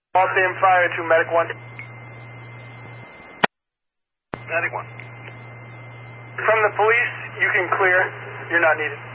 All same fire to Medic 1. Medic 1. From the police, you can clear. You're not needed.